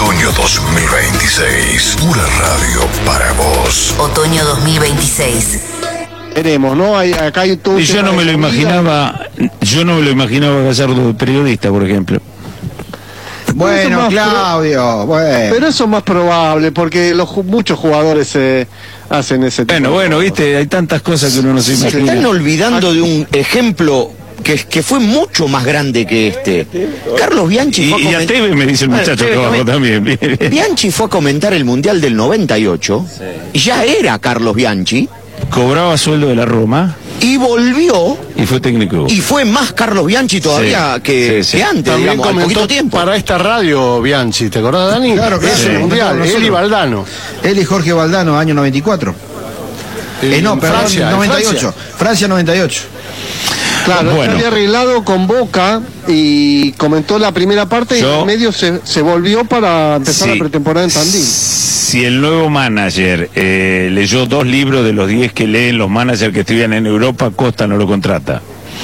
Otoño 2026. Pura radio para vos. Otoño 2026. Veremos, ¿no? Acá hay todo. Y yo no me lo imaginaba Gallardo de periodista, por ejemplo. Bueno, Claudio, bueno. Pero eso es más probable, porque muchos jugadores hacen ese tipo. Bueno, viste, hay tantas cosas que uno no se Se imagina. están olvidando de un ejemplo que fue mucho más grande que este. Carlos Bianchi fue Y a Tevez me dice el muchacho que abajo también. Bianchi fue a comentar el Mundial del 98, y ya era Carlos Bianchi, Cobraba sueldo de la Roma y volvió, y fue técnico. y fue más Carlos Bianchi todavía que antes, También digamos, al comentó poquito tiempo. para esta radio Bianchi, ¿te acordás, Dani? Claro, claro. Es el Sí. Mundial, él y Valdano. Él y Jorge Valdano, año 94. No, perdón, Francia, 98. Francia 98. Claro, Bueno. había arreglado con Boca y comentó la primera parte y en el medio se volvió para empezar la pretemporada en Tandil. Si el nuevo manager leyó 2 libros de los 10 que leen los managers que estudian en Europa, Costa no lo contrata.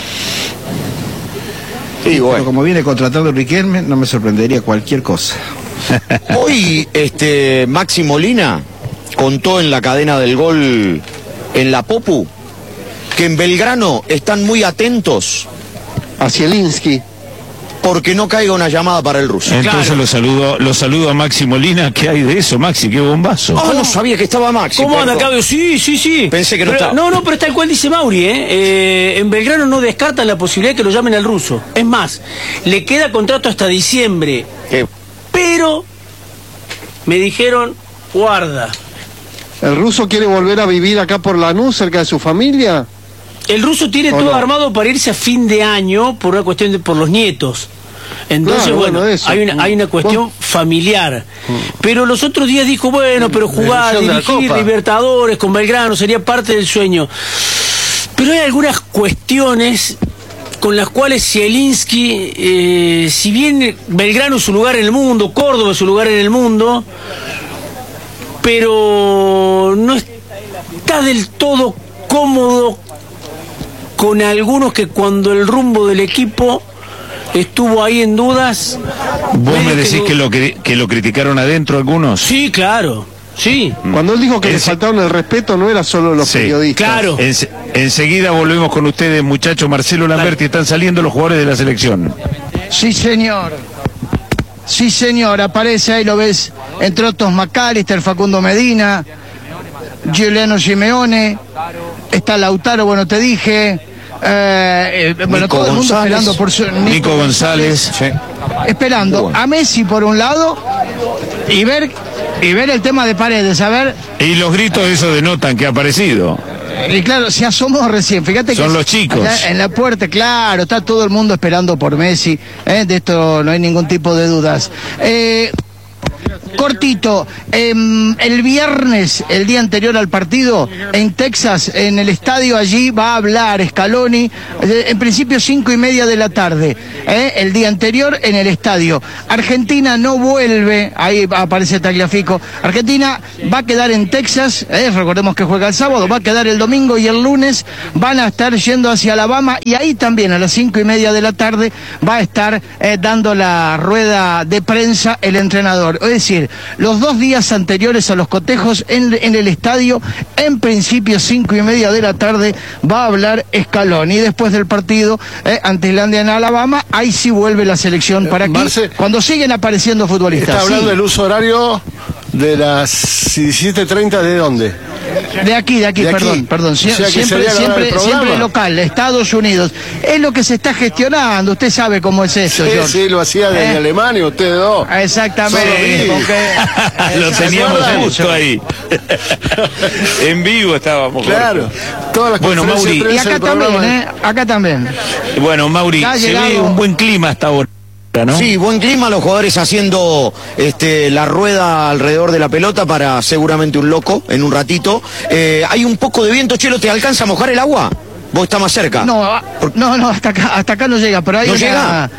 Y Pero bueno, como viene contratado Riquelme, no me sorprendería cualquier cosa. hoy Maxi Molina contó en la cadena del gol en la Popu que en Belgrano están muy atentos A Zielinski. porque no caiga una llamada para el ruso. Entonces lo saludo a Maxi Molina. ¿Qué hay de eso, Maxi? ¡Qué bombazo! No sabía que estaba Maxi. ¿Cómo anda, perdón. Claudio? Sí. Pensé que no Pero, estaba. No, pero es tal cual dice Mauri, en Belgrano no descartan la posibilidad de que lo llamen al ruso. Es más, le queda contrato hasta diciembre. Pero me dijeron, guarda. ¿El ruso quiere volver a vivir acá por Lanús, cerca de su familia? El ruso tiene todo armado para irse a fin de año por una cuestión por los nietos. Entonces, Claro, bueno, eso. hay una cuestión familiar. Pero los otros días dijo, bueno, pero jugar, ilusión de la dirigir Copa. Libertadores con Belgrano sería parte del sueño. Pero hay algunas cuestiones con las cuales Zielinski, si bien Belgrano es su lugar en el mundo, Córdoba es su lugar en el mundo, pero no está del todo cómodo con algunos que cuando el rumbo del equipo estuvo ahí en dudas. ¿Vos me decís que lo criticaron adentro algunos? Sí, claro, sí. Cuando él dijo que le faltaron el respeto, no era solo los periodistas. Claro. Enseguida volvemos con ustedes, muchachos. Marcelo Lamberti, están saliendo los jugadores de la selección. Sí, señor. Sí, señor. Aparece, ahí lo ves, entre otros McAllister, Facundo Medina, Giuliano Simeone, está Lautaro, bueno, te dije. Bueno, todo el mundo esperando por su Nico González. esperando a Messi por un lado y ver el tema de Paredes, a ver. Y los gritos eso denotan que ha aparecido. Y claro, se asomó recién, fíjate que Son los chicos. allá en la puerta, claro, está todo el mundo esperando por Messi, de esto no hay ningún tipo de dudas. Cortito, el viernes, el día anterior al partido, en Texas, en el estadio allí va a hablar Scaloni, en principio 5:30 de la tarde, el día anterior en el estadio. Argentina no vuelve, ahí aparece Tagliafico, Argentina va a quedar en Texas, recordemos que juega el sábado, va a quedar el domingo y el lunes van a estar yendo hacia Alabama y ahí también a las 5:30 de la tarde va a estar dando la rueda de prensa el entrenador. Es decir, los 2 días anteriores a los cotejos en el estadio, en principio 5:30 de la tarde, va a hablar Scaloni. Y después del partido ante Islandia en Alabama, ahí sí vuelve la selección para aquí, Marce, cuando siguen apareciendo futbolistas. Está hablando Sí. del uso horario de las 17:30, ¿de dónde? De aquí, De aquí. perdón. O sea que sería grabar el Siempre programa. local, Estados Unidos. Es lo que se está gestionando, usted sabe cómo es eso, Sí, George. sí, lo hacía desde Alemania, ustedes dos. Exactamente. Solo porque- Lo teníamos justo ahí. En vivo estábamos. Claro. Todas las Bueno, conferencias Mauri. de Y prensa acá del programa. también, acá también. Bueno, Mauri, Ya ha se ve llegado- un buen clima hasta ahora, ¿no? Sí, buen clima, los jugadores haciendo la rueda alrededor de la pelota para seguramente un loco en un ratito. Hay un poco de viento, Chelo, ¿te alcanza a mojar el agua? Vos estás más cerca. No, hasta acá no llega, pero hay ¿No una... llega?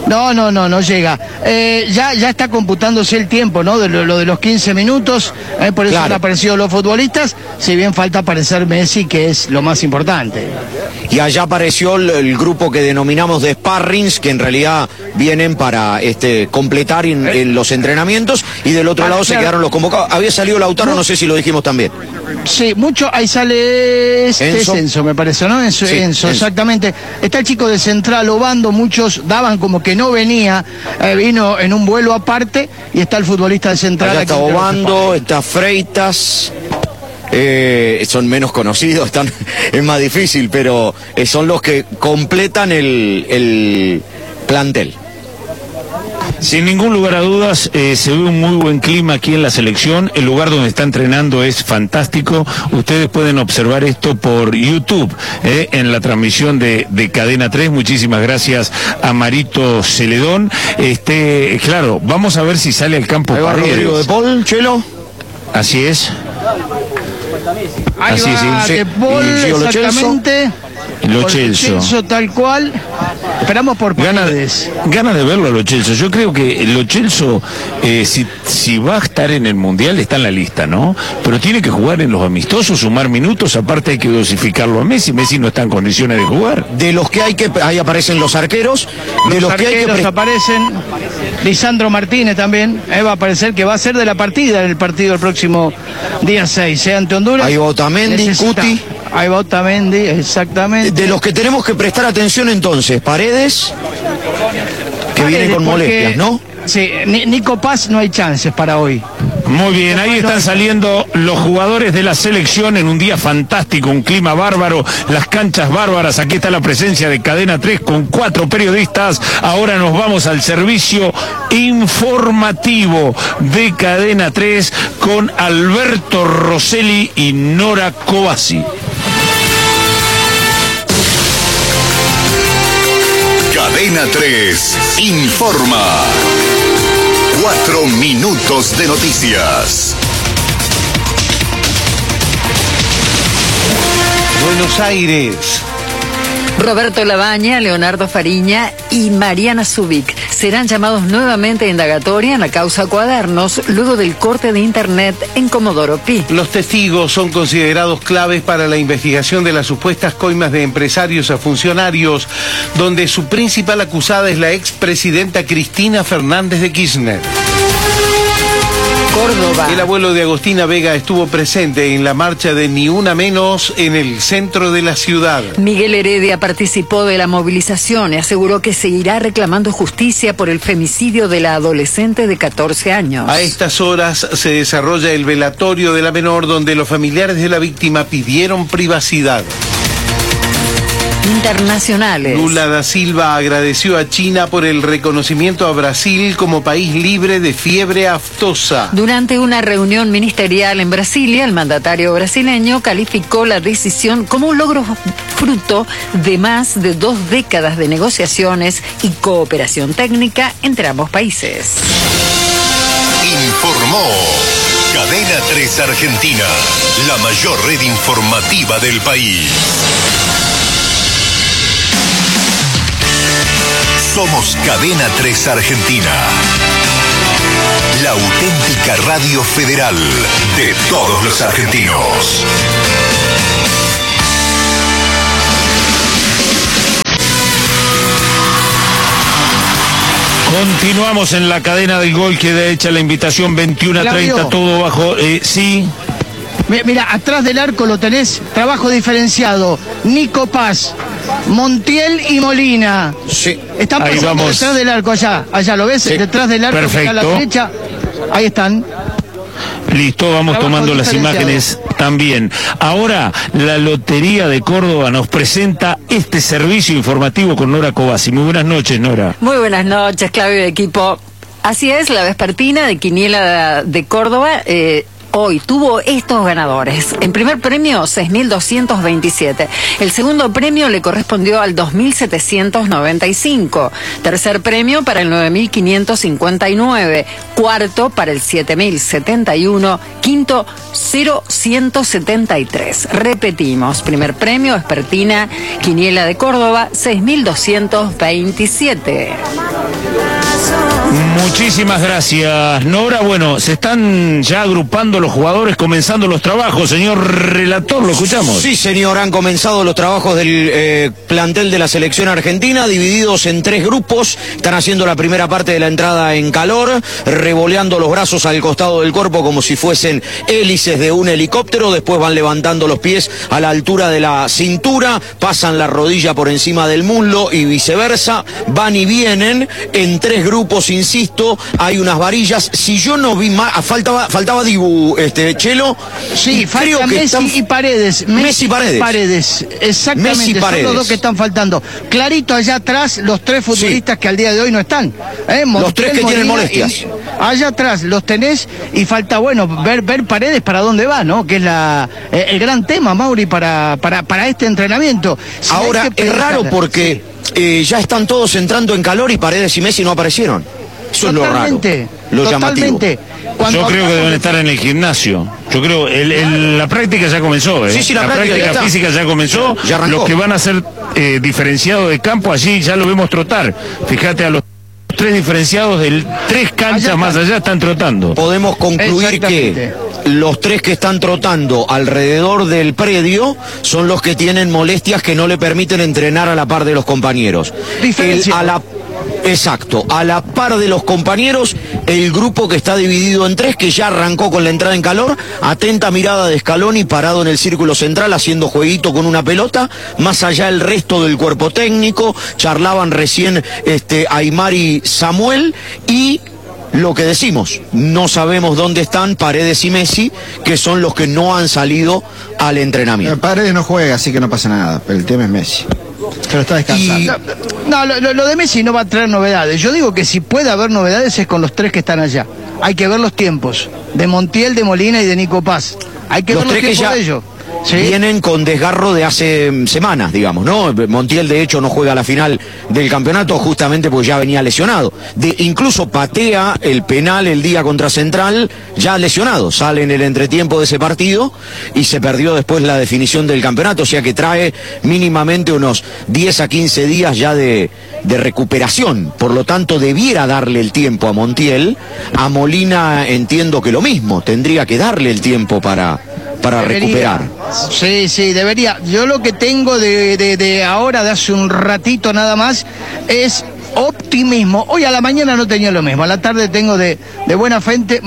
No llega. Ya está computándose el tiempo, ¿no? De lo de los 15 minutos, por eso han aparecido los futbolistas, si bien falta aparecer Messi, que es lo más importante. Y allá apareció el grupo que denominamos de sparrings, que en realidad vienen para completar en los entrenamientos, y del otro lado se quedaron los convocados. Había salido Lautaro, no sé si lo dijimos también. Sí, mucho, ahí sale Enzo, me parece, ¿no? Enzo, exactamente. Está el chico de Central, Obando, muchos daban como que no venía, vino en un vuelo aparte, y está el futbolista de Central. Allá está Obando, está Freitas. Son menos conocidos, es más difícil, pero son los que completan el plantel. Sin ningún lugar a dudas, se ve un muy buen clima aquí en la selección. El lugar donde está entrenando es fantástico. Ustedes pueden observar esto por YouTube, en la transmisión de Cadena 3. Muchísimas gracias a Marito Celedón. Claro, vamos a ver si sale al campo Paredes. Rodrigo de Paul, Chelo. Así es. Así es, de Paul, exactamente. Lo Celso, tal cual. Esperamos por Paredes. Ganas de verlo a Lo Celso. Yo creo que Lo Celso, si va a estar en el Mundial, está en la lista, ¿no? Pero tiene que jugar en los amistosos, sumar minutos. Aparte hay que dosificarlo a Messi. Messi no está en condiciones de jugar. De los que ahí aparecen los arqueros. Los arqueros aparecen. Lisandro Martínez también. Va a aparecer, que va a ser de la partida en el partido el próximo día 6, ante Honduras. Ahí va Otamendi, Cuti. Ahí va Otamendi, exactamente. De los que tenemos que prestar atención entonces, Paredes, que viene con molestias, ¿no? Sí, Nico Paz no hay chances para hoy. Muy bien, ahí están saliendo los jugadores de la selección en un día fantástico, un clima bárbaro, las canchas bárbaras. Aquí está la presencia de Cadena 3 con 4 periodistas. Ahora nos vamos al servicio informativo de Cadena 3 con Alberto Rosselli y Nora Covasi. Cadena 3 informa. 4 minutos de noticias. Buenos Aires. Roberto Labaña, Leonardo Fariña y Mariana Zubik serán llamados nuevamente a indagatoria en la causa Cuadernos luego del corte de internet en Comodoro Pi. Los testigos son considerados claves para la investigación de las supuestas coimas de empresarios a funcionarios, donde su principal acusada es la expresidenta Cristina Fernández de Kirchner. Córdoba. El abuelo de Agostina Vega estuvo presente en la marcha de Ni Una Menos en el centro de la ciudad. Miguel Heredia participó de la movilización y aseguró que seguirá reclamando justicia por el femicidio de la adolescente de 14 años. A estas horas se desarrolla el velatorio de la menor, donde los familiares de la víctima pidieron privacidad. Internacionales. Lula da Silva agradeció a China por el reconocimiento a Brasil como país libre de fiebre aftosa. Durante una reunión ministerial en Brasilia, el mandatario brasileño calificó la decisión como un logro fruto de más de 2 décadas de negociaciones y cooperación técnica entre ambos países. Informó Cadena 3 Argentina, la mayor red informativa del país. Somos Cadena 3 Argentina, la auténtica radio federal de todos los argentinos. Continuamos en la cadena del gol, queda hecha la invitación 21 a 30, todo bajo, sí. Mira, atrás del arco lo tenés, trabajo diferenciado, Nico Paz, Montiel y Molina. Sí. Están pasando detrás del arco, allá lo ves, sí. Detrás del arco, perfecto. A la derecha, ahí están. Listo, vamos trabajo tomando las imágenes también. Ahora, la Lotería de Córdoba nos presenta este servicio informativo con Nora Covasi. Muy buenas noches, Nora. Muy buenas noches, Claudio y equipo. Así es, la vespertina de Quiniela de Córdoba hoy tuvo estos ganadores. En primer premio, 6.227. El segundo premio le correspondió al 2.795. Tercer premio para el 9.559. Cuarto para el 7.071. Quinto, 0.173. Repetimos, primer premio, Expertina Quiniela de Córdoba, 6.227. Muchísimas gracias, Nora. Bueno, se están ya agrupando los jugadores, comenzando los trabajos. Señor relator, ¿lo escuchamos? Sí, señor, han comenzado los trabajos del plantel de la selección argentina, divididos en 3 grupos. Están haciendo la primera parte de la entrada en calor, revoleando los brazos al costado del cuerpo como si fuesen hélices de un helicóptero. Después van levantando los pies a la altura de la cintura, pasan la rodilla por encima del muslo y viceversa. Van y vienen en 3 grupos, insisto, hay unas varillas. Si yo no vi más, faltaba Dibu, Chelo. Sí, falta Messi y Paredes. Messi y Paredes, exactamente. Messi y Paredes. Son los 2 que están faltando. Clarito allá atrás, los 3 futbolistas que al día de hoy no están. Los 3 que tienen molestias. Allá atrás los tenés y falta, bueno, ver Paredes para dónde va, ¿no? Que es el gran tema, Mauri, para este entrenamiento. Si ahora, es raro porque ya están todos entrando en calor y Paredes y Messi no aparecieron. Eso es lo raro, lo llamativo. Yo creo que deben estar en el gimnasio. Yo creo, la práctica ya comenzó. Sí, la práctica física ya comenzó. Ya arrancó. Los que van a ser diferenciados de campo, allí ya lo vemos trotar. Fíjate, a los 3 diferenciados de 3 canchas más allá están trotando. Podemos concluir que los 3 que están trotando alrededor del predio son los que tienen molestias que no le permiten entrenar a la par de los compañeros. Exacto, a la par de los compañeros, el grupo que está dividido en 3, que ya arrancó con la entrada en calor. Atenta mirada de Scaloni parado en el círculo central haciendo jueguito con una pelota. Más allá el resto del cuerpo técnico, charlaban recién Aymar y Samuel. Y lo que decimos, no sabemos dónde están Paredes y Messi, que son los que no han salido al entrenamiento. Paredes no juega, así que no pasa nada, pero el tema es Messi. Pero está descansando. Lo de Messi no va a traer novedades. Yo digo que si puede haber novedades es con los 3 que están allá. Hay que ver los tiempos de Montiel, de Molina y de Nico Paz. Hay que ver los tiempos de ellos. ¿Sí? Vienen con desgarro de hace semanas, digamos, ¿no? Montiel, de hecho, no juega la final del campeonato justamente porque ya venía lesionado. Incluso patea el penal el día contra Central, ya lesionado. Sale en el entretiempo de ese partido y se perdió después la definición del campeonato. O sea que trae mínimamente unos 10 a 15 días ya de recuperación. Por lo tanto, debiera darle el tiempo a Montiel. A Molina entiendo que lo mismo. Tendría que darle el tiempo para recuperar. Sí, debería. Yo lo que tengo de ahora, de hace un ratito nada más, es optimismo. Hoy a la mañana no tenía lo mismo, a la tarde tengo de buena fuente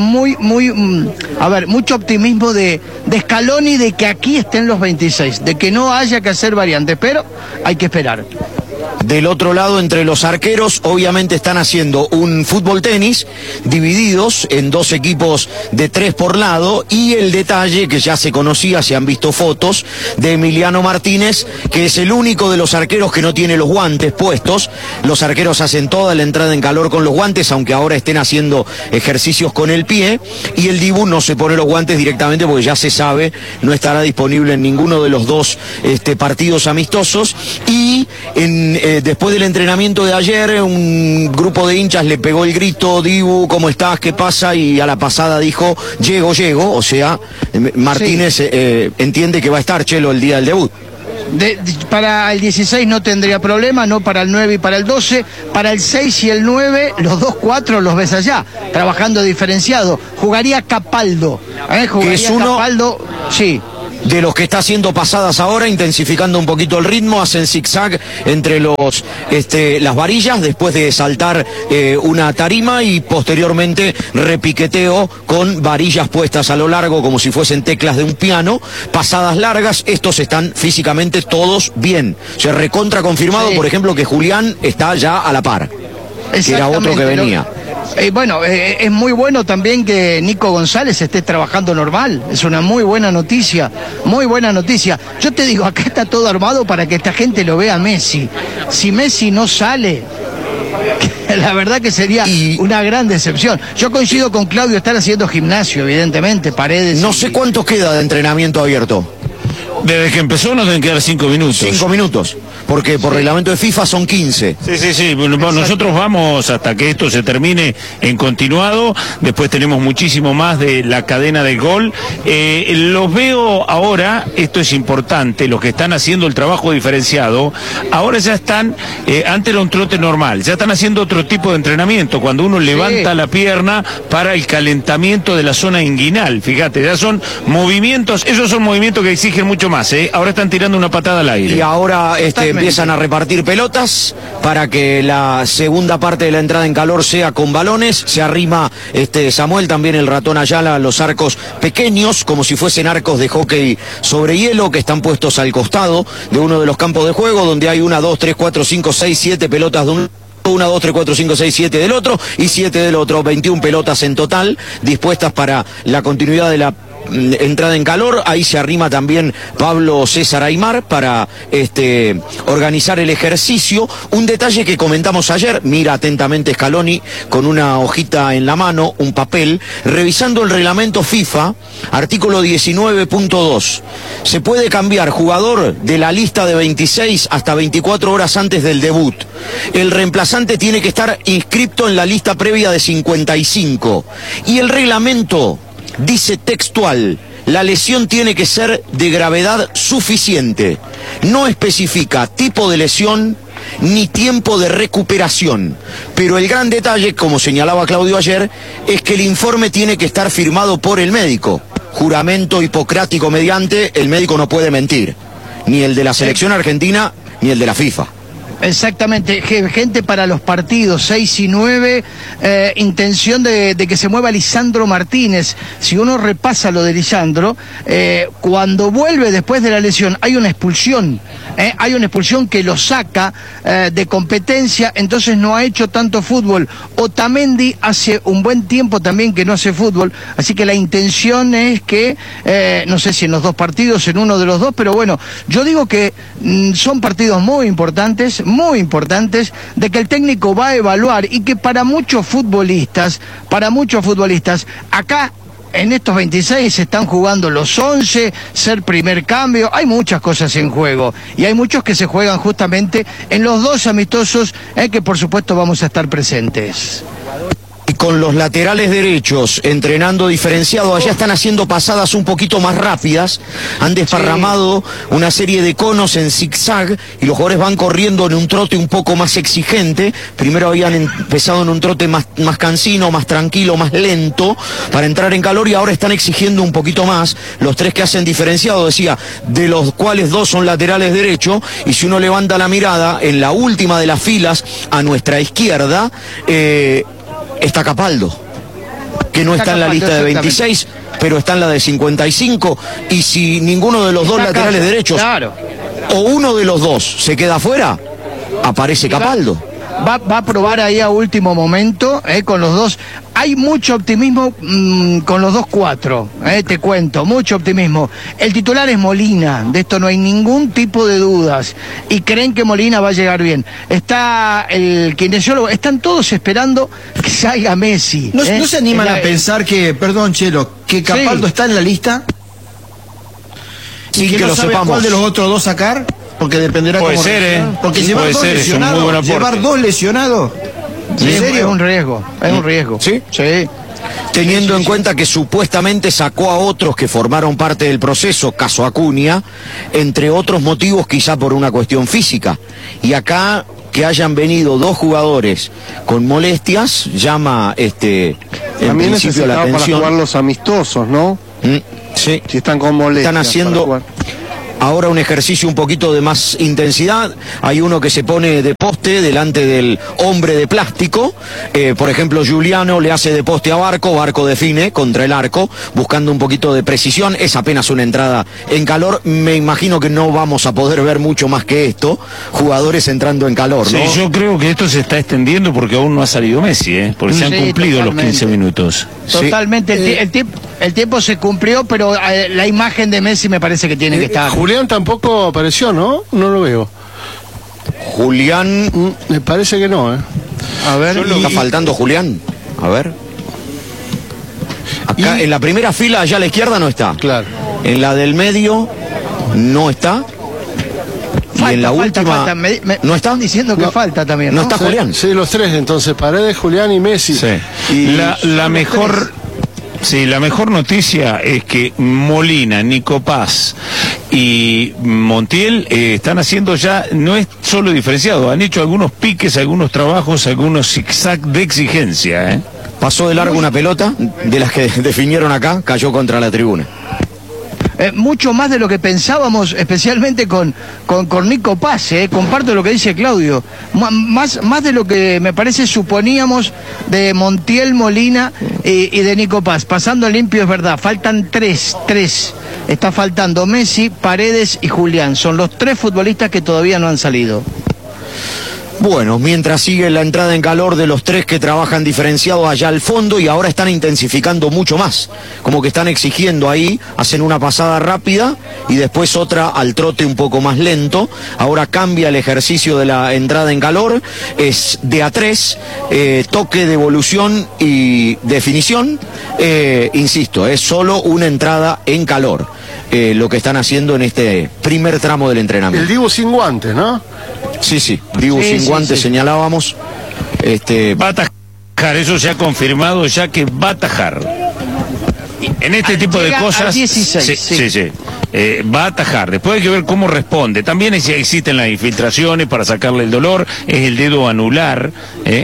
mucho optimismo de Scaloni, de que aquí estén los 26, de que no haya que hacer variantes, pero hay que esperar. Del otro lado, entre los arqueros, obviamente están haciendo un fútbol tenis, divididos en 2 equipos de 3 por lado, y el detalle que ya se conocía, se han visto fotos, de Emiliano Martínez, que es el único de los arqueros que no tiene los guantes puestos. Los arqueros hacen toda la entrada en calor con los guantes, aunque ahora estén haciendo ejercicios con el pie, y el Dibu no se pone los guantes directamente porque ya se sabe, no estará disponible en ninguno de los 2 partidos amistosos. Y después del entrenamiento de ayer, un grupo de hinchas le pegó el grito: Dibu, ¿cómo estás? ¿Qué pasa? Y a la pasada dijo: llego, o sea, Martínez entiende que va a estar, Chelo, el día del debut. Para el 16 no tendría problema, no para el 9 y para el 12, para el 6 y el 9, los 2-4 los ves allá, trabajando diferenciado. Jugaría Capaldo, que es uno Capaldo, sí, de los que está haciendo pasadas ahora, intensificando un poquito el ritmo. Hacen zigzag entre las varillas después de saltar una tarima, y posteriormente repiqueteo con varillas puestas a lo largo como si fuesen teclas de un piano, pasadas largas. Estos están físicamente todos bien. Se recontra confirmado, sí, por ejemplo, que Julián está ya a la par, que era otro que venía. Es muy bueno también que Nico González esté trabajando normal. Es una muy buena noticia, muy buena noticia. Yo te digo, acá está todo armado para que esta gente lo vea a Messi. Si Messi no sale, La verdad que sería una gran decepción. Yo coincido con Claudio, estar haciendo gimnasio, evidentemente, Paredes. No sé cuánto queda de entrenamiento abierto. Desde que empezó nos deben quedar 5 minutos. 5 minutos, porque por reglamento de FIFA son 15. Sí. Bueno, nosotros vamos hasta que esto se termine en continuado. Después tenemos muchísimo más de la cadena de gol. Los veo ahora, esto es importante, los que están haciendo el trabajo diferenciado, ahora ya están, antes era un trote normal, ya están haciendo otro tipo de entrenamiento, cuando uno levanta la pierna para el calentamiento de la zona inguinal. Fíjate, ya son movimientos, esos son movimientos que exigen mucho más, ahora están tirando una patada al aire. Y ahora empiezan a repartir pelotas para que la segunda parte de la entrada en calor sea con balones. Se arrima Samuel, también el ratón Ayala, los arcos pequeños, como si fuesen arcos de hockey sobre hielo, que están puestos al costado de uno de los campos de juego, donde hay 1, 2, 3, 4, 5, 6, 7 pelotas de un 1, 2, 3, 4, 5, 6, 7 del otro y 7 del otro, 21 pelotas en total, dispuestas para la continuidad de la entrada en calor. Ahí se arrima también Pablo César Aymar para organizar el ejercicio. Un detalle que comentamos ayer, mira atentamente Scaloni con una hojita en la mano, un papel, revisando el reglamento FIFA, artículo 19.2. Se puede cambiar jugador de la lista de 26 hasta 24 horas antes del debut. El reemplazante tiene que estar inscripto en la lista previa de 55. Y el reglamento dice textual: la lesión tiene que ser de gravedad suficiente. No especifica tipo de lesión ni tiempo de recuperación. Pero el gran detalle, como señalaba Claudio ayer, es que el informe tiene que estar firmado por el médico. Juramento hipocrático mediante, el médico no puede mentir. Ni el de la selección argentina, ni el de la FIFA. Exactamente, gente para los partidos 6 y 9, intención de que se mueva Lisandro Martínez. Si uno repasa lo de Lisandro, cuando vuelve después de la lesión hay una expulsión que lo saca de competencia, entonces no ha hecho tanto fútbol. Otamendi hace un buen tiempo también que no hace fútbol, así que la intención es que, no sé si en los dos partidos, en uno de los dos, pero bueno, yo digo que son partidos muy importantes, de que el técnico va a evaluar y que para muchos futbolistas, acá en estos 26 se están jugando los 11, ser primer cambio, hay muchas cosas en juego y hay muchos que se juegan justamente en los dos amistosos, que por supuesto vamos a estar presentes. Y con los laterales derechos entrenando diferenciado, allá están haciendo pasadas un poquito más rápidas, han desparramado una serie de conos en zigzag y los jugadores van corriendo en un trote un poco más exigente. Primero habían empezado en un trote más cansino, más tranquilo, más lento para entrar en calor, y ahora están exigiendo un poquito más. Los tres que hacen diferenciado, decía, de los cuales 2 son laterales derechos, y si uno levanta la mirada, en la última de las filas a nuestra izquierda está Capaldo, que no está en la lista de 26, pero está en la de 55, y si ninguno de los dos laterales derechos, o uno de los dos se queda afuera, aparece Capaldo. Va a probar ahí a último momento, con los dos. Hay mucho optimismo con los 2-4, te cuento, mucho optimismo. El titular es Molina, de esto no hay ningún tipo de dudas, y creen que Molina va a llegar bien. Está el kinesiólogo, están todos esperando que salga Messi. ¿No se animan a pensar que, perdón Chelo, que Capaldo está en la lista? Sí, ¿Y que lo sepamos? ¿Cuál de los otros dos sacar? Porque dependerá puede cómo ser, porque llevar dos lesionados, llevar 2 lesionados, ¿en serio? Es un riesgo, ¿Sí? Sí. Teniendo en cuenta que supuestamente sacó a otros que formaron parte del proceso, caso Acuña, entre otros motivos quizá por una cuestión física. Y acá que hayan venido 2 jugadores con molestias llama en principio la atención. Para jugar los amistosos, ¿no? Sí. Si están con molestias. Están haciendo ahora un ejercicio un poquito de más intensidad. Hay uno que se pone de poste delante del hombre de plástico. Por ejemplo, Giuliano le hace de poste a Barco. Barco define contra el arco, buscando un poquito de precisión. Es apenas una entrada en calor. Me imagino que no vamos a poder ver mucho más que esto. Jugadores entrando en calor, ¿no? Sí, yo creo que esto se está extendiendo porque aún no ha salido Messi, porque se han cumplido totalmente los 15 minutos. Totalmente. El tiempo se cumplió, pero la imagen de Messi me parece que tiene que estar. Julián tampoco apareció, ¿no? No lo veo. Julián. Me parece que no, A ver. ¿Está faltando Julián? A ver. Acá en la primera fila, allá a la izquierda, no está. Claro. En la del medio, no está. Y en la última, ¿no está? Diciendo que falta también, ¿no está Julián? Sí, los tres, entonces, Paredes, Julián y Messi. Sí. Y la mejor... Sí, la mejor noticia es que Molina, Nico Paz y Montiel están haciendo ya, no es solo diferenciado, han hecho algunos piques, algunos trabajos, algunos zigzag de exigencia. Pasó de largo una pelota, de las que definieron acá, cayó contra la tribuna. Mucho más de lo que pensábamos, especialmente con Nico Paz, comparto lo que dice Claudio, más de lo que me parece suponíamos de Montiel, Molina y de Nico Paz. Pasando limpio es verdad, faltan tres, está faltando Messi, Paredes y Julián, son los tres futbolistas que todavía no han salido. Bueno, mientras sigue la entrada en calor de los tres que trabajan diferenciados allá al fondo y ahora están intensificando mucho más, como que están exigiendo ahí, hacen una pasada rápida y después otra al trote un poco más lento. Ahora cambia el ejercicio de la entrada en calor, es de a 3, toque, devolución y definición. Insisto, es solo una entrada en calor, lo que están haciendo en este primer tramo del entrenamiento. El Dibu sin guantes, ¿no? Sí, Dibu sin guantes, señalábamos. Va a atajar, eso se ha confirmado ya que va a atajar. En este tipo de cosas... 16, sí. Va a atajar, después hay que ver cómo responde. También existen las infiltraciones para sacarle el dolor, es el dedo anular,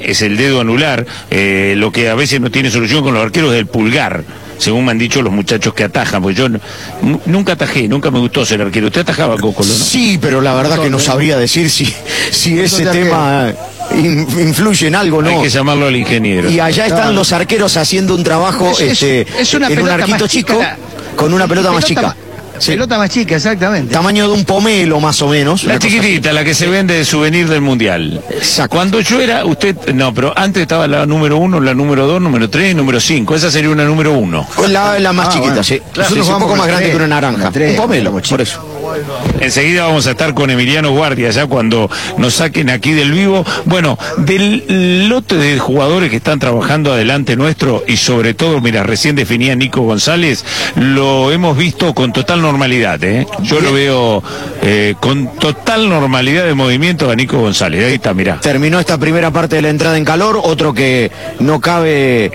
lo que a veces no tiene solución con los arqueros es el pulgar, según me han dicho los muchachos que atajan, pues yo nunca atajé, nunca me gustó ser arquero. ¿Usted atajaba, Coco, no? Sí, pero la verdad que no sabría decir si ese tema influye en algo, ¿no? Hay que llamarlo al ingeniero. Y allá están los arqueros haciendo un trabajo es una en un arquito chico, con una pelota más chica. Sí. Pelota más chica, exactamente. Tamaño de un pomelo, más o menos. La chiquitita, la que se vende de souvenir del Mundial. Exacto. Cuando yo era, no, pero antes estaba la número 1, la número 2, número 3 y número 5. Esa sería una número 1. La más chiquita, bueno. Sí. Claro, sí, un poco más grande que una naranja. Un pomelo, por eso. Enseguida vamos a estar con Emiliano Guardia, ya cuando nos saquen aquí del vivo. Bueno, del lote de jugadores que están trabajando adelante nuestro, y sobre todo, mira, recién definía Nico González, lo hemos visto con total normalidad, Yo lo veo con total normalidad de movimiento a Nico González. Ahí está, mirá. Terminó esta primera parte de la entrada en calor, otro que no cabe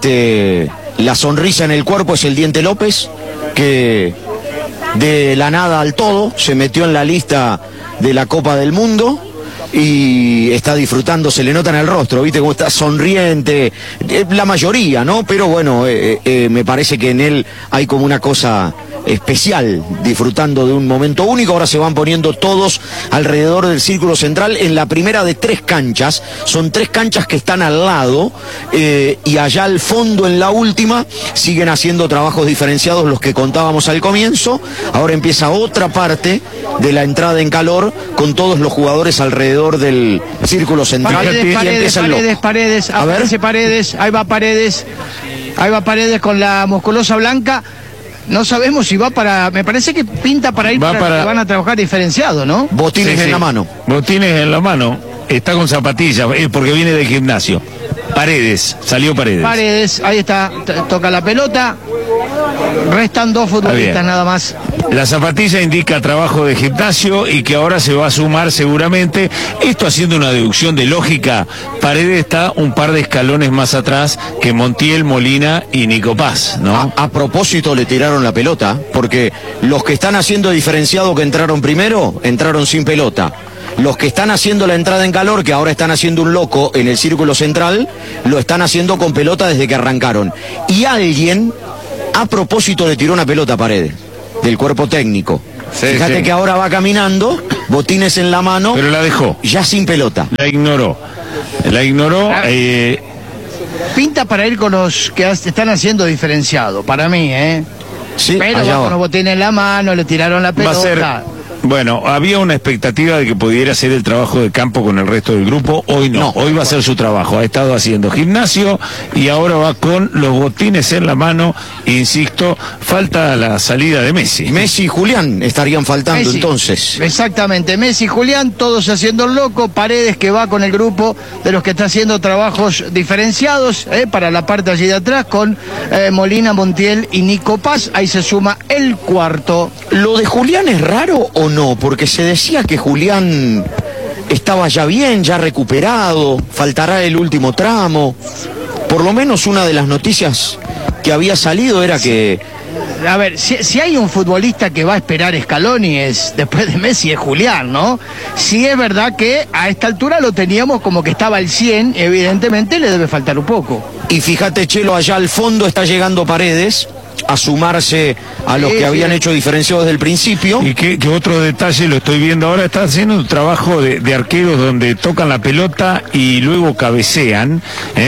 la sonrisa en el cuerpo es el Diente López, que de la nada al todo se metió en la lista de la Copa del Mundo y está disfrutando, se le nota en el rostro, viste cómo está sonriente, la mayoría, ¿no? Pero bueno, me parece que en él hay como una cosa especial, disfrutando de un momento único. Ahora se van poniendo todos alrededor del círculo central en la primera de 3 canchas, son 3 canchas que están al lado, y allá al fondo en la última siguen haciendo trabajos diferenciados los que contábamos al comienzo. Ahora empieza otra parte de la entrada en calor con todos los jugadores alrededor del círculo central. Paredes, aparece Paredes, ahí va Paredes con la musculosa blanca. No sabemos si va para... Me parece que pinta para ir para que van a trabajar diferenciado, ¿no? Botines en la mano. Botines en la mano. Está con zapatillas, porque viene del gimnasio. Salió Paredes. Paredes, ahí está, toca la pelota. Restan 2 futbolistas nada más. La zapatilla indica trabajo de gimnasio y que ahora se va a sumar seguramente. Esto haciendo una deducción de lógica. Paredes está un par de escalones más atrás que Montiel, Molina y Nico Paz, ¿no? A propósito le tiraron la pelota, porque los que están haciendo diferenciado que entraron primero, entraron sin pelota. Los que están haciendo la entrada en calor, que ahora están haciendo un loco en el círculo central, lo están haciendo con pelota desde que arrancaron. Y alguien, a propósito, le tiró una pelota a Paredes, del cuerpo técnico. Fíjate que ahora va caminando, botines en la mano. Pero la dejó. Ya sin pelota. La ignoró. Pinta para ir con los que están haciendo diferenciado, para mí, Sí, pero va con los botines en la mano, le tiraron la pelota. Bueno, había una expectativa de que pudiera hacer el trabajo de campo con el resto del grupo. Hoy no. Hoy va a hacer su trabajo. Ha estado haciendo gimnasio y ahora va con los botines en la mano. Insisto, falta la salida de Messi. Messi y Julián estarían faltando entonces. Exactamente, Messi y Julián, todos haciendo el loco. Paredes, que va con el grupo de los que está haciendo trabajos diferenciados para la parte allí de atrás, con Molina, Montiel y Nico Paz. Ahí se suma el cuarto. ¿Lo de Julián es raro o no? Porque se decía que Julián estaba ya bien, ya recuperado, faltará el último tramo. Por lo menos una de las noticias que había salido era que... A ver, si hay un futbolista que va a esperar Scaloni después de Messi, es Julián, ¿no? Sí es verdad que a esta altura lo teníamos como que estaba al 100, evidentemente le debe faltar un poco. Y fíjate, Chelo, allá al fondo está llegando Paredes a sumarse a los que habían hecho diferenciados desde el principio. Y que otro detalle, lo estoy viendo ahora, está haciendo un trabajo de arqueros donde tocan la pelota y luego cabecean,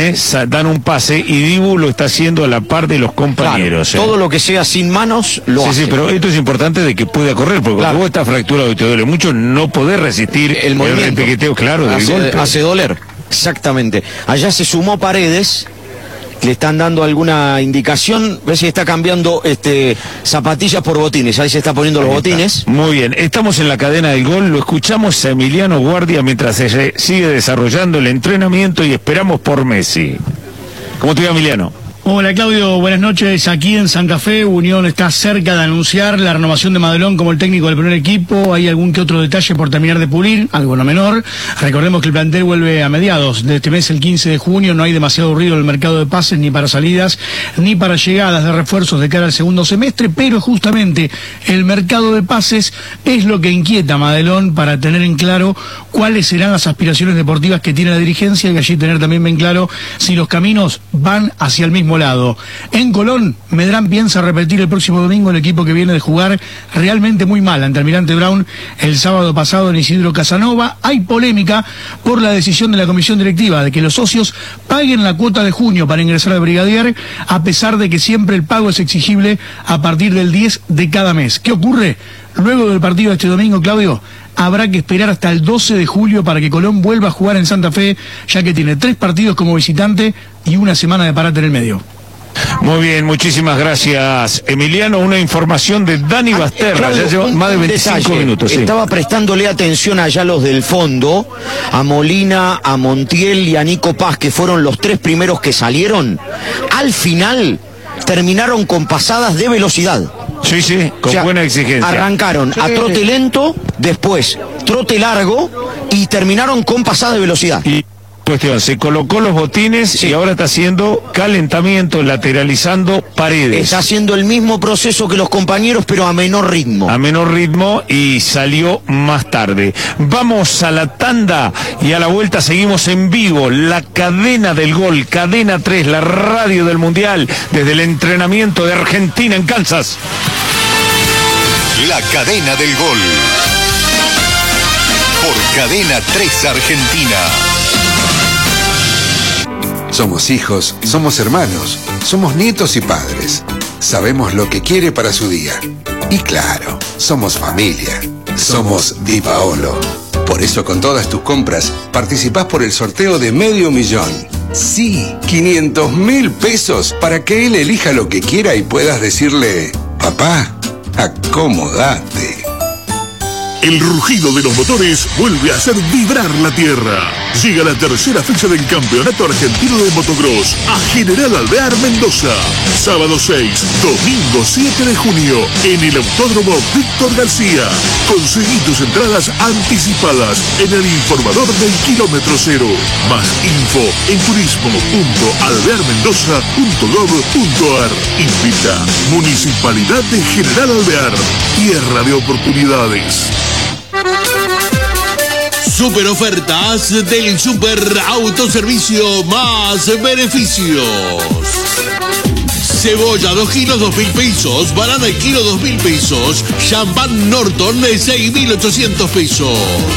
dan un pase, y Dibu lo está haciendo a la par de los compañeros. Claro, todo lo que sea sin manos lo hace. Sí, pero esto es importante de que pueda correr, porque cuando vos estás fracturado y te duele mucho, no podés resistir el movimiento, el piqueteo, claro, del golpe. Hace doler, exactamente. Allá se sumó Paredes. Le están dando alguna indicación, ve si está cambiando zapatillas por botines, ahí se está poniendo los botines. Muy bien, estamos en la cadena del gol, lo escuchamos a Emiliano Guardia mientras se sigue desarrollando el entrenamiento y esperamos por Messi. ¿Cómo te va, Emiliano? Hola Claudio, buenas noches. Aquí en Santa Fe, Unión está cerca de anunciar la renovación de Madelón como el técnico del primer equipo. Hay algún que otro detalle por terminar de pulir, algo no menor. Recordemos que el plantel vuelve a mediados de este mes, el 15 de junio. No hay demasiado ruido en el mercado de pases, ni para salidas, ni para llegadas de refuerzos de cara al segundo semestre, pero justamente el mercado de pases es lo que inquieta a Madelón para tener en claro cuáles serán las aspiraciones deportivas que tiene la dirigencia y allí tener también bien claro si los caminos van hacia el mismo lado. En Colón, Medrán piensa repetir el próximo domingo el equipo que viene de jugar realmente muy mal ante Almirante Brown el sábado pasado en Isidro Casanova. Hay polémica por la decisión de la comisión directiva de que los socios paguen la cuota de junio para ingresar al Brigadier, a pesar de que siempre el pago es exigible a partir del 10 de cada mes. ¿Qué ocurre? Luego del partido de este domingo, Claudio, habrá que esperar hasta el 12 de julio para que Colón vuelva a jugar en Santa Fe, ya que tiene 3 partidos como visitante y una semana de parate en el medio. Muy bien, muchísimas gracias, Emiliano. Una información de Dani Basterra, Claudio, ya lleva más de 25 minutos. Sí. Estaba prestándole atención allá los del fondo, a Molina, a Montiel y a Nico Paz, que fueron los 3 primeros que salieron. Al final terminaron con pasadas de velocidad. Sí, con buena exigencia. Arrancaron a trote lento, después trote largo y terminaron con pasada de velocidad. Y cuestión, se colocó los botines y ahora está haciendo calentamiento, lateralizando Paredes. Está haciendo el mismo proceso que los compañeros, pero a menor ritmo. A menor ritmo y salió más tarde. Vamos a la tanda y a la vuelta seguimos en vivo. La cadena del gol, Cadena 3, la radio del Mundial, desde el entrenamiento de Argentina en Kansas. La cadena del gol. Por Cadena 3 Argentina. Somos hijos, somos hermanos, somos nietos y padres. Sabemos lo que quiere para su día. Y claro, somos familia. Somos Di Paolo. Por eso con todas tus compras participás por el sorteo de $500,000. Sí, 500.000 pesos para que él elija lo que quiera y puedas decirle: papá, acomodate. El rugido de los motores vuelve a hacer vibrar la tierra. Llega la tercera fecha del Campeonato Argentino de Motocross a General Alvear, Mendoza. Sábado 6, domingo 7 de junio en el Autódromo Víctor García. Conseguí tus entradas anticipadas en el informador del kilómetro cero. Más info en turismo.alvearmendoza.gov.ar. Invita Municipalidad de General Alvear. Tierra de oportunidades. Super ofertas del Super Autoservicio más beneficios. Cebolla 2 kilos 2.000 pesos, banana el kilo 2.000 pesos, champán Norton 6.800 pesos.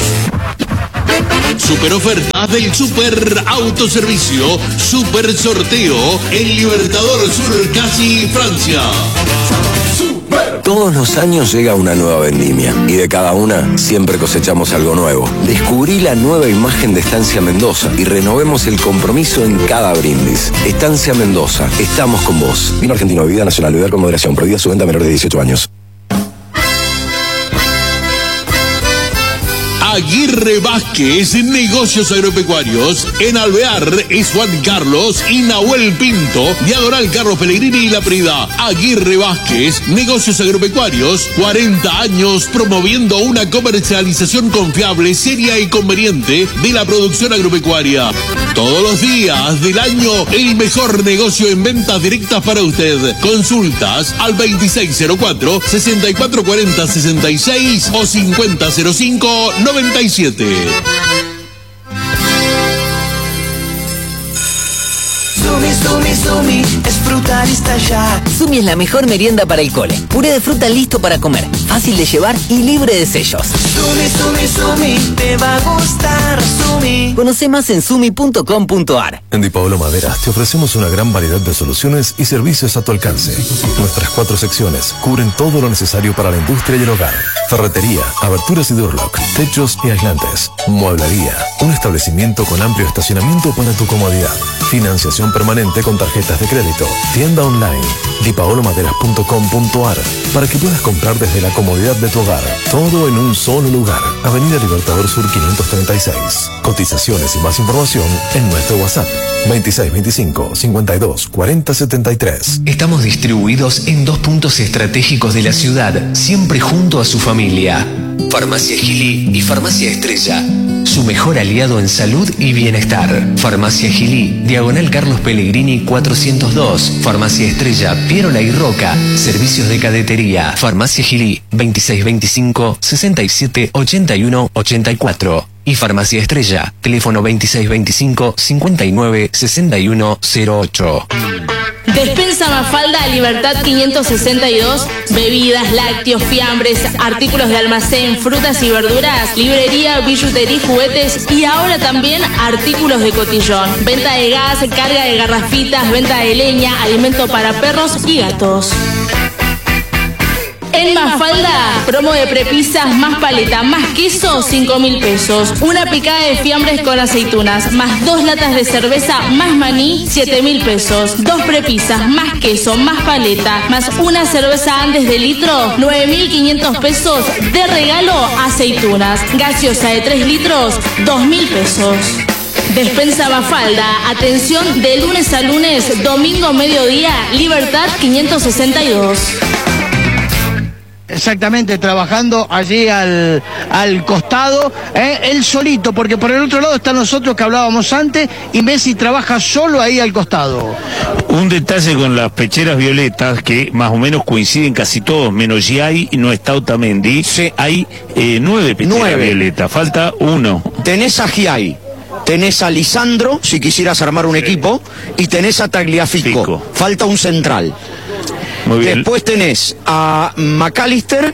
Super ofertas del Super Autoservicio, Super Sorteo en Libertador Sur, casi Francia. Super Alvear. Todos los años llega una nueva vendimia y de cada una siempre cosechamos algo nuevo. Descubrí la nueva imagen de Estancia Mendoza y renovemos el compromiso en cada brindis. Estancia Mendoza, estamos con vos. Vino argentino, bebida nacional, beber con moderación, prohibida su venta a menores de 18 años. Aguirre Vázquez, negocios agropecuarios. En Alvear es Juan Carlos y Nahuel Pinto, diagonal Carlos Pellegrini y La Prida. Aguirre Vázquez, negocios agropecuarios, 40 años promoviendo una comercialización confiable, seria y conveniente de la producción agropecuaria. Todos los días del año, el mejor negocio en ventas directas para usted. Consultas al 2604-6440-66 o 5005-97. Sumi, es fruta lista ya. Sumi es la mejor merienda para el cole. Puré de fruta listo para comer, fácil de llevar y libre de sellos. Sumi, te va a gustar, Sumi. Conoce más en sumi.com.ar. En Di Paolo Maderas te ofrecemos una gran variedad de soluciones y servicios a tu alcance. Nuestras 4 secciones cubren todo lo necesario para la industria y el hogar. Ferretería, aberturas y doorlock, techos y aislantes. Mueblería, un establecimiento con amplio estacionamiento para tu comodidad. Financiación permanente con tarjetas de crédito. Tienda online, dipaolomaderas.com.ar, para que puedas comprar desde la comodidad de tu hogar. Todo en un solo lugar. Avenida Libertador Sur 536. Cotizaciones y más información en nuestro WhatsApp 2625 52 40 73. Estamos distribuidos en 2 puntos estratégicos de la ciudad, siempre junto a su familia. Farmacia Gilí y Farmacia Estrella, su mejor aliado en salud y bienestar. Farmacia Gilí, diagonal Carlos Pellegrini 402. Farmacia Estrella, Pierola y Roca, servicios de cadetería. Farmacia Gilí, 2625 67 81 84. Y Farmacia Estrella, teléfono 2625 59 61 08. Despensa Mafalda, Libertad 562, bebidas, lácteos, fiambres, artículos de almacén, frutas y verduras, librería, billutería, juguetes y ahora también artículos de cotillón. Venta de gas, carga de garrafitas, venta de leña, alimento para perros y gatos. En Mafalda, promo de prepisas, más paleta, más queso, 5.000 pesos. Una picada de fiambres con aceitunas, más 2 latas de cerveza, más maní, 7.000 pesos. 2 prepisas, más queso, más paleta, más una cerveza antes de litro, 9.500 pesos. De regalo, aceitunas. Gaseosa de 3 litros, 2.000 pesos. Despensa Mafalda, atención de lunes a lunes, domingo mediodía, Libertad 562. Exactamente, trabajando allí al costado, él solito, porque por el otro lado están nosotros que hablábamos antes, y Messi trabaja solo ahí al costado. Un detalle con las pecheras violetas, que más o menos coinciden casi todos, menos Giai y no está Otamendi. Sí. Hay 9 pecheras violetas, falta 1. Tenés a Giai, tenés a Lisandro, si quisieras armar un equipo, y tenés a Tagliafico. Falta un central. Muy bien. Después tenés a McAllister,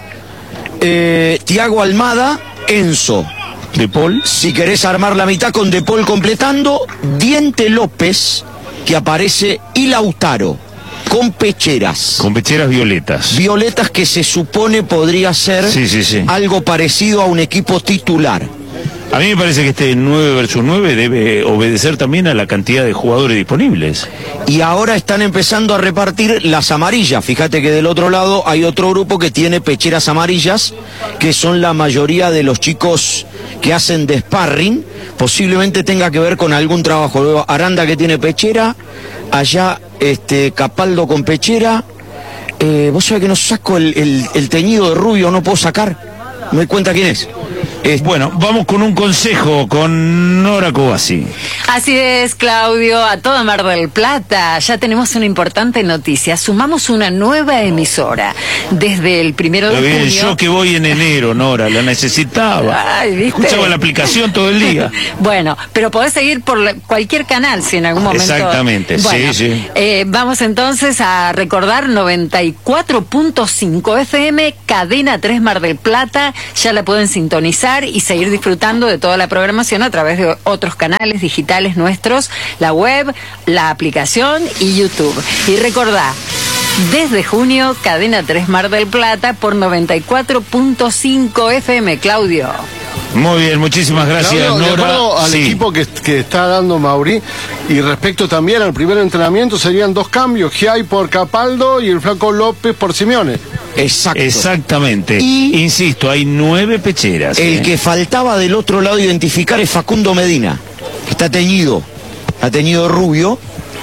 Thiago Almada, Enzo. De Paul. Si querés armar la mitad con De Paul completando, Diente López, que aparece, y Lautaro, con pecheras. Con pecheras violetas. Violetas que se supone podría ser algo parecido a un equipo titular. A mí me parece que este 9 versus 9 debe obedecer también a la cantidad de jugadores disponibles. Y ahora están empezando a repartir las amarillas. Fíjate que del otro lado hay otro grupo que tiene pecheras amarillas, que son la mayoría de los chicos que hacen de sparring. Posiblemente tenga que ver con algún trabajo. Luego Aranda, que tiene pechera, allá Capaldo con pechera. Vos sabés que no saco el teñido de rubio, no puedo sacar. Me doy cuenta quién es. Bueno, vamos con un consejo con Nora Cobasi. Así es, Claudio, a toda Mar del Plata. Ya tenemos una importante noticia. Sumamos una nueva emisora. Desde el 1 de junio. Yo que voy en enero, Nora, la necesitaba. Ay, ¿viste? Escuchaba la aplicación todo el día. Bueno, pero podés seguir por cualquier canal si en algún momento. Exactamente, bueno, sí. Vamos entonces a recordar 94.5 FM, Cadena 3 Mar del Plata. Ya la pueden sintonizar y seguir disfrutando de toda la programación a través de otros canales digitales nuestros, la web, la aplicación y YouTube. Y recordá, Desde junio, Cadena 3 Mar del Plata por 94.5 FM, Claudio. Muy bien, muchísimas gracias, Claudio, de Nora. acuerdo al equipo que está dando Mauri, y respecto también al primer entrenamiento, serían 2 cambios, Giai por Capaldo y el Flaco López por Simeone. Exacto. Exactamente. Y insisto, hay 9 pecheras. El que faltaba del otro lado identificar es Facundo Medina, que está teñido rubio,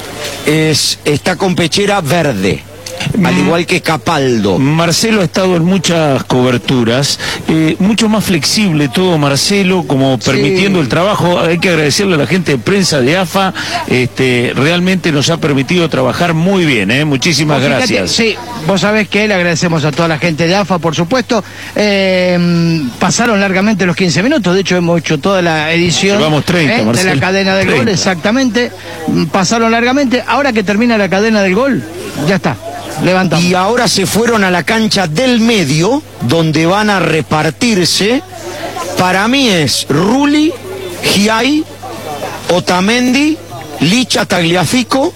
está con pechera verde. Al igual que Capaldo. Marcelo ha estado en muchas coberturas, mucho más flexible todo Marcelo, como permitiendo el trabajo. Hay que agradecerle a la gente de prensa de AFA, realmente nos ha permitido trabajar muy bien, muchísimas gracias. Sí, vos sabés que le agradecemos a toda la gente de AFA, por supuesto. Pasaron largamente los 15 minutos, de hecho hemos hecho toda la edición. Llevamos 30, de la cadena del 30. gol, exactamente. Pasaron largamente, ahora que termina la cadena del gol, ya está. Levantamos. Y ahora se fueron a la cancha del medio, donde van a repartirse. Para mí es Rulli, Giai, Otamendi, Licha Tagliafico,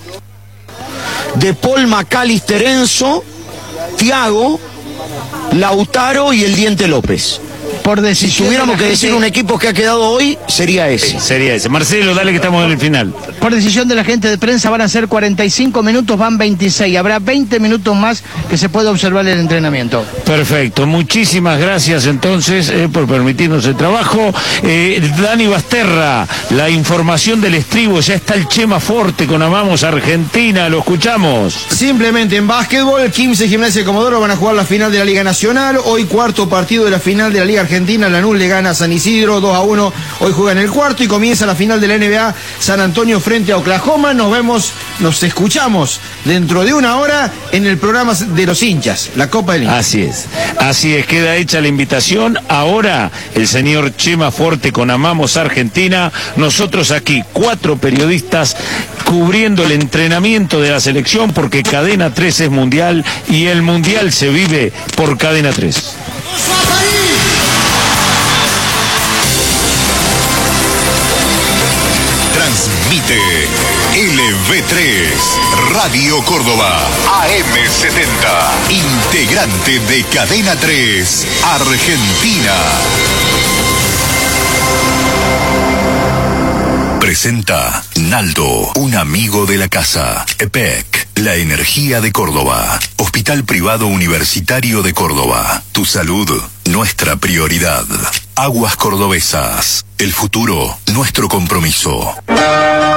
De Paul, McAllister, Enzo, Thiago, Lautaro y el Diente López. Por decisión, si tuviéramos que decir un equipo que ha quedado hoy, sería ese. Sería ese. Marcelo, dale que estamos en el final. Por decisión de la gente de prensa van a ser 45 minutos, van 26. Habrá 20 minutos más que se pueda observar el entrenamiento. Perfecto. Muchísimas gracias entonces por permitirnos el trabajo. Dani Basterra, la información del estribo. Ya está el Chema Forte con Amamos Argentina. Lo escuchamos. Simplemente en básquetbol, 15 Gimnasia de Comodoro van a jugar la final de la Liga Nacional. Hoy cuarto partido de la final de la Liga Argentina. Lanús le gana a San Isidro 2-1. Hoy juegan el cuarto y comienza la final de la NBA. San Antonio frente a Oklahoma. Nos escuchamos dentro de una hora en el programa de los hinchas, la Copa del Hincha. Así es, queda hecha la invitación. Ahora el señor Chema Forte con Amamos Argentina. Nosotros aquí, 4 periodistas cubriendo el entrenamiento de la selección, porque Cadena 3 es mundial y el mundial se vive por Cadena 3. Transmite LV3, Radio Córdoba, AM70, integrante de Cadena 3, Argentina. Presenta Naldo, un amigo de la casa. EPEC, la energía de Córdoba. Hospital Privado Universitario de Córdoba. Tu salud, nuestra prioridad. Aguas Cordobesas, el futuro, nuestro compromiso.